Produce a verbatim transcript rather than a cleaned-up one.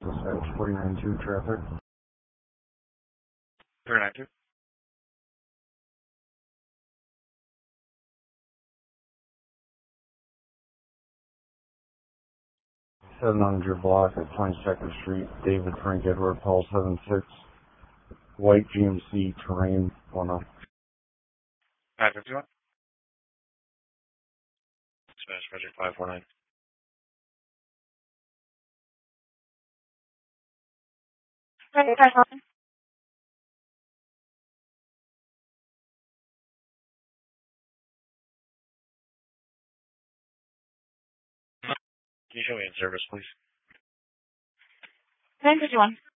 Dispatch forty-nine two traffic. forty-nine two. seven hundred block at twenty-second Street, David Frank Edward Paul seven six, white G M C Terrain one oh. five fifty-one. Dispatch Project five four nine. Okay, five four nine. Can you show me in service, please? nine fifty-one.